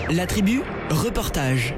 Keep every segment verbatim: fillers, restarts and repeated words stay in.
La tribu, reportage.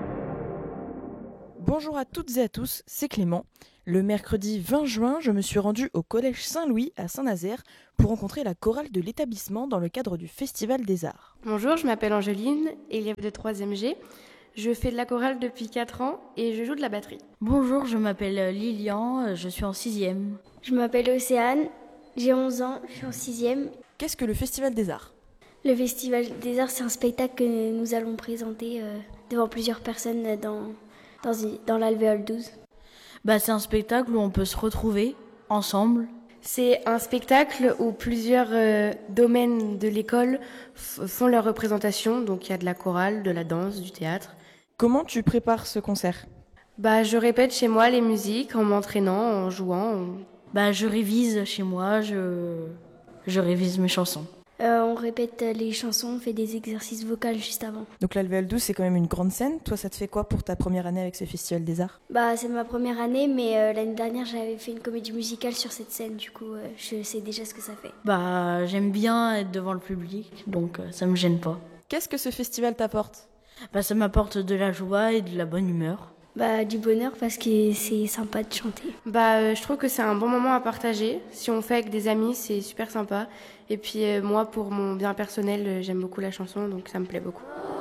Bonjour à toutes et à tous, c'est Clément. Le mercredi vingt juin, je me suis rendu au collège Saint-Louis à Saint-Nazaire pour rencontrer la chorale de l'établissement dans le cadre du Festival des Arts. Bonjour, je m'appelle Angeline, élève de troisième G. Je fais de la chorale depuis quatre ans et je joue de la batterie. Bonjour, je m'appelle Lilian, je suis en sixième. Je m'appelle Océane, j'ai onze ans, je suis en sixième. Qu'est-ce que le Festival des Arts ? Le Festival des Arts, c'est un spectacle que nous allons présenter euh, devant plusieurs personnes dans, dans, dans l'Alvéole douze. Bah, c'est un spectacle où on peut se retrouver ensemble. C'est un spectacle où plusieurs euh, domaines de l'école f- font leur représentation. Donc il y a de la chorale, de la danse, du théâtre. Comment tu prépares ce concert ? Bah, je répète chez moi les musiques en m'entraînant, en jouant. En... Bah, je révise chez moi, je, je révise mes chansons. Euh, on répète les chansons, on fait des exercices vocaux juste avant. Donc l'Alvéole douze, c'est quand même une grande scène. Toi, ça te fait quoi pour ta première année avec ce Festival des Arts ? Bah, c'est ma première année, mais euh, l'année dernière, j'avais fait une comédie musicale sur cette scène. Du coup, euh, je sais déjà ce que ça fait. Bah, j'aime bien être devant le public, donc euh, ça me gêne pas. Qu'est-ce que ce festival t'apporte ? Bah, ça m'apporte de la joie et de la bonne humeur. Bah, du bonheur parce que c'est sympa de chanter. Bah, euh, je trouve que c'est un bon moment à partager. Si on fait avec des amis, c'est super sympa. Et puis euh, moi, pour mon bien personnel, euh, j'aime beaucoup la chanson, donc ça me plaît beaucoup.